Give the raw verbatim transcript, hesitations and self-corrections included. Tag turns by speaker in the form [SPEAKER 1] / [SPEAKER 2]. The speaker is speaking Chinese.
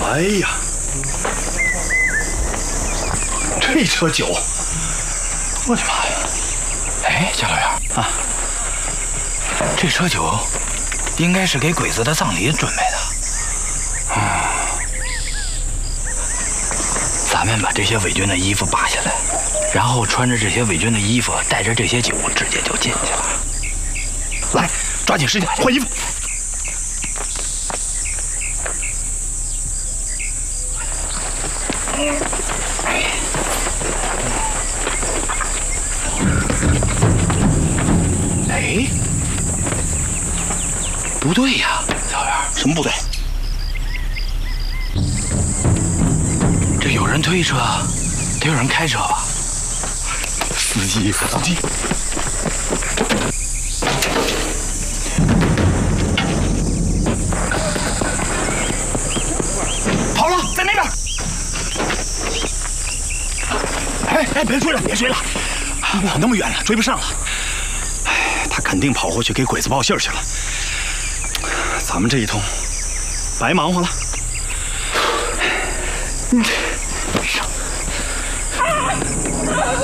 [SPEAKER 1] 哎呀，这车酒，我的妈呀！
[SPEAKER 2] 哎，贾老员啊，这车酒应该是给鬼子的葬礼准备的。啊，咱们把这些伪军的衣服扒下来，然后穿着这些伪军的衣服，带着这些酒，直接就进去了。
[SPEAKER 1] 来，抓紧时间换衣服。
[SPEAKER 2] 哎，不对呀，小袁，
[SPEAKER 1] 什么不对？
[SPEAKER 2] 这有人推车，得有人开车吧？
[SPEAKER 1] 司机，司机。跑了，在那边。哎哎，别追了，别追了，跑那么远了，追不上了。 他肯定跑回去给鬼子报信去了，咱们这一通白忙活了。你这。